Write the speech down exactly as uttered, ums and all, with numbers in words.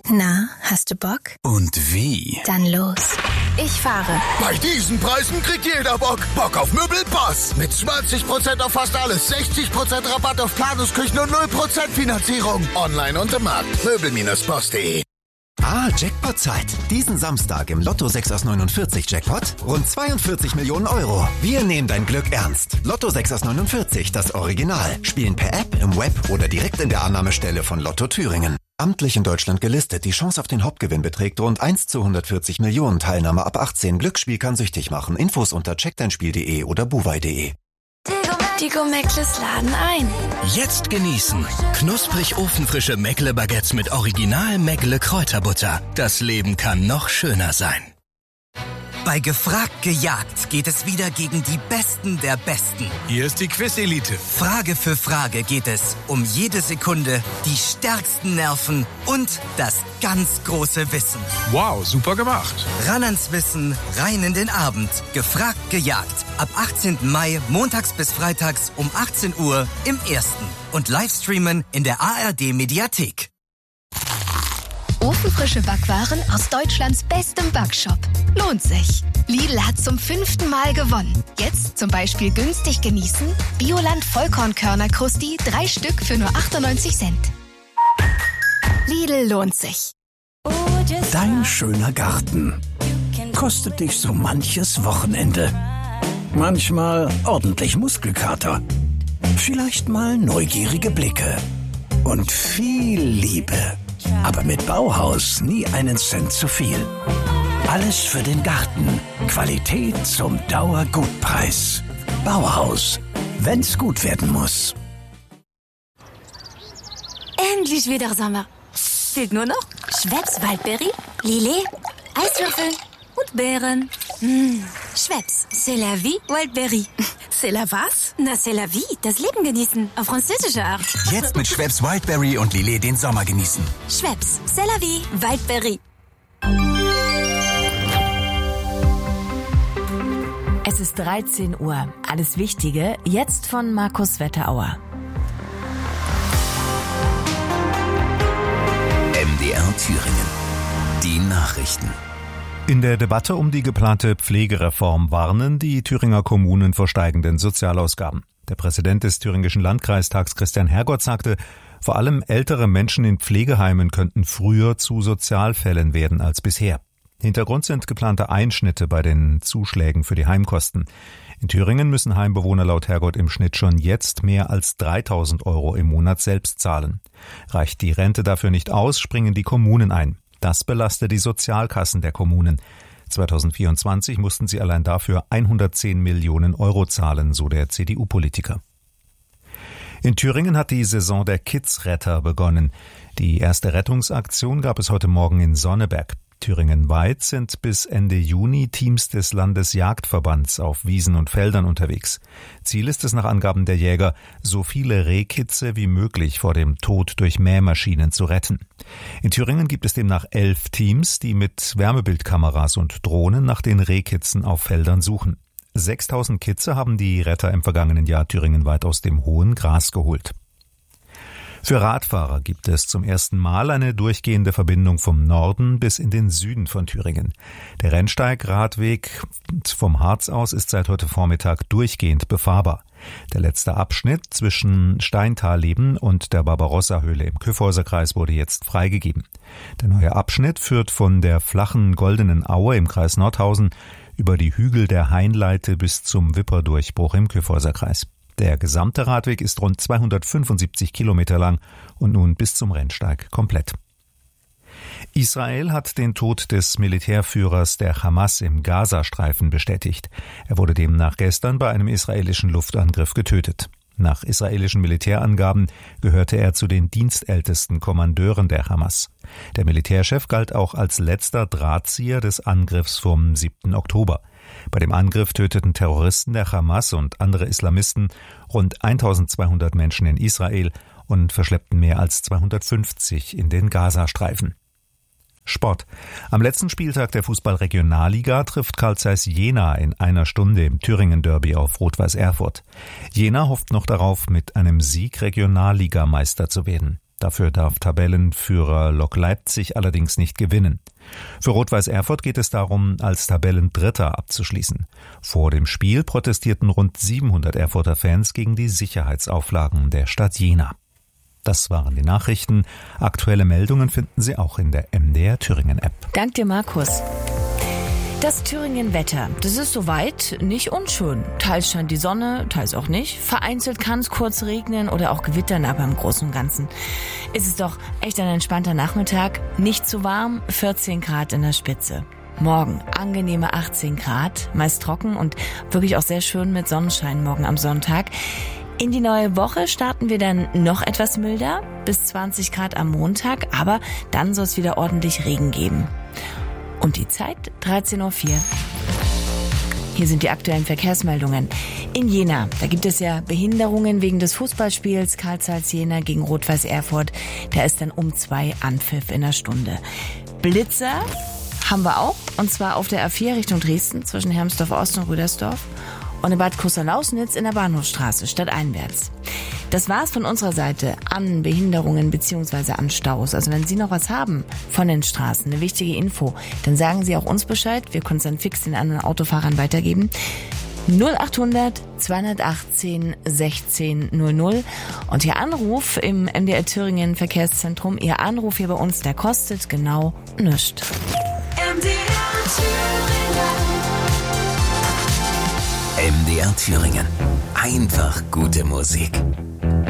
Na, hast du Bock? Und wie? Dann los. Ich fahre. Bei diesen Preisen kriegt jeder Bock. Bock auf Möbel Boss. Mit zwanzig Prozent auf fast alles, sechzig Prozent Rabatt auf Planungsküchen und null Prozent Finanzierung. Online und im Markt. Möbel Bindestrich boss punkt de. Ah, Jackpot-Zeit. Diesen Samstag im Lotto sechs aus neunundvierzig Jackpot rund zweiundvierzig Millionen Euro. Wir nehmen dein Glück ernst. Lotto sechs aus neunundvierzig, das Original. Spielen per App, im Web oder direkt in der Annahmestelle von Lotto Thüringen. Amtlich in Deutschland gelistet. Die Chance auf den Hauptgewinn beträgt rund eins zu hundertvierzig Millionen. Teilnahme ab achtzehn. Glücksspiel kann süchtig machen. Infos unter check dein spiel punkt de oder buwei punkt de. Die Go-Meckles laden ein. Jetzt genießen. Knusprig ofenfrische Meckle-Baguettes mit Original Meckle Kräuterbutter. Das Leben kann noch schöner sein. Bei Gefragt gejagt geht es wieder gegen die Besten der Besten. Hier ist die Quiz-Elite. Frage für Frage geht es um jede Sekunde, die stärksten Nerven und das ganz große Wissen. Wow, super gemacht. Ran ans Wissen, rein in den Abend. Gefragt gejagt. Ab achtzehnten Mai, montags bis freitags um achtzehn Uhr im Ersten. Und Livestreamen in der A R D-Mediathek. Ofenfrische Backwaren aus Deutschlands bestem Backshop. Lohnt sich. Lidl hat zum fünften Mal gewonnen. Jetzt zum Beispiel günstig genießen. Bioland Vollkornkörner-Krusti, drei Stück für nur achtundneunzig Cent. Lidl lohnt sich. Dein schöner Garten kostet dich so manches Wochenende. Manchmal ordentlich Muskelkater. Vielleicht mal neugierige Blicke. Und viel Liebe. Aber mit Bauhaus nie einen Cent zu viel. Alles für den Garten. Qualität zum Dauergutpreis. Bauhaus. Wenn's gut werden muss. Endlich wieder Sommer. Fehlt nur noch Schweppes Waldbeere, Lillet, Eiswürfel und Beeren. Mmh. Schweppes, c'est la vie, Wildberry. C'est la was? Na, c'est la vie, das Leben genießen, auf französische Art. Jetzt mit Schweppes Wildberry und Lillet den Sommer genießen. Schweppes, c'est la vie, Wildberry. Es ist dreizehn Uhr. Alles Wichtige jetzt von Markus Wetterauer. M D R Thüringen. Die Nachrichten. In der Debatte um die geplante Pflegereform warnen die Thüringer Kommunen vor steigenden Sozialausgaben. Der Präsident des Thüringischen Landkreistags Christian Hergott sagte, vor allem ältere Menschen in Pflegeheimen könnten früher zu Sozialfällen werden als bisher. Hintergrund sind geplante Einschnitte bei den Zuschlägen für die Heimkosten. In Thüringen müssen Heimbewohner laut Hergott im Schnitt schon jetzt mehr als dreitausend Euro im Monat selbst zahlen. Reicht die Rente dafür nicht aus, springen die Kommunen ein. Das belastet die Sozialkassen der Kommunen. zweitausendvierundzwanzig mussten sie allein dafür hundertzehn Millionen Euro zahlen, so der C D U-Politiker. In Thüringen hat die Saison der Kidsretter begonnen. Die erste Rettungsaktion gab es heute Morgen in Sonneberg. Thüringenweit sind bis Ende Juni Teams des Landesjagdverbands auf Wiesen und Feldern unterwegs. Ziel ist es nach Angaben der Jäger, so viele Rehkitze wie möglich vor dem Tod durch Mähmaschinen zu retten. In Thüringen gibt es demnach elf Teams, die mit Wärmebildkameras und Drohnen nach den Rehkitzen auf Feldern suchen. sechstausend Kitze haben die Retter im vergangenen Jahr thüringenweit aus dem hohen Gras geholt. Für Radfahrer gibt es zum ersten Mal eine durchgehende Verbindung vom Norden bis in den Süden von Thüringen. Der Rennsteigradweg vom Harz aus ist seit heute Vormittag durchgehend befahrbar. Der letzte Abschnitt zwischen Steintalleben und der Barbarossa-Höhle im Kyffhäuserkreis wurde jetzt freigegeben. Der neue Abschnitt führt von der flachen Goldenen Aue im Kreis Nordhausen über die Hügel der Hainleite bis zum Wipperdurchbruch im Kyffhäuserkreis. Der gesamte Radweg ist rund zweihundertfünfundsiebzig Kilometer lang und nun bis zum Rennsteig komplett. Israel hat den Tod des Militärführers der Hamas im Gazastreifen bestätigt. Er wurde demnach gestern bei einem israelischen Luftangriff getötet. Nach israelischen Militärangaben gehörte er zu den dienstältesten Kommandeuren der Hamas. Der Militärchef galt auch als letzter Drahtzieher des Angriffs vom siebten Oktober. Bei dem Angriff töteten Terroristen der Hamas und andere Islamisten rund eintausendzweihundert Menschen in Israel und verschleppten mehr als zweihundertfünfzig in den Gazastreifen. Sport. Am letzten Spieltag der Fußball-Regionalliga trifft Carl Zeiss Jena in einer Stunde im Thüringen-Derby auf Rot-Weiß Erfurt. Jena hofft noch darauf, mit einem Sieg Regionalligameister zu werden. Dafür darf Tabellenführer Lok Leipzig allerdings nicht gewinnen. Für Rot-Weiß Erfurt geht es darum, als Tabellendritter abzuschließen. Vor dem Spiel protestierten rund siebenhundert Erfurter Fans gegen die Sicherheitsauflagen der Stadt Jena. Das waren die Nachrichten. Aktuelle Meldungen finden Sie auch in der M D R Thüringen App. Dank dir, Markus. Das Thüringen-Wetter, das ist soweit nicht unschön. Teils scheint die Sonne, teils auch nicht. Vereinzelt kann es kurz regnen oder auch gewittern, aber im Großen und Ganzen ist es doch echt ein entspannter Nachmittag. Nicht zu warm, vierzehn Grad in der Spitze. Morgen angenehme achtzehn Grad, meist trocken und wirklich auch sehr schön mit Sonnenschein morgen am Sonntag. In die neue Woche starten wir dann noch etwas milder, bis zwanzig Grad am Montag, aber dann soll es wieder ordentlich Regen geben. Und die Zeit dreizehn Uhr vier. Hier sind die aktuellen Verkehrsmeldungen. In Jena, da gibt es ja Behinderungen wegen des Fußballspiels Carl Zeiss Jena gegen Rot-Weiß Erfurt. Da ist dann um zwei Anpfiff in der Stunde. Blitzer haben wir auch, und zwar auf der A vier Richtung Dresden zwischen Hermsdorf Ost und Rüdersdorf. Und in Bad Kreuznach-Lausnitz in der Bahnhofstraße, stadteinwärts. Das war's von unserer Seite an Behinderungen bzw. an Staus. Also wenn Sie noch was haben von den Straßen, eine wichtige Info, dann sagen Sie auch uns Bescheid. Wir können es dann fix den anderen Autofahrern weitergeben. null achthundert zweihundertachtzehn sechzehn null null. Und Ihr Anruf im M D R Thüringen Verkehrszentrum, Ihr Anruf hier bei uns, der kostet genau nichts. M D R Thüringen. M D R Thüringen. Einfach gute Musik.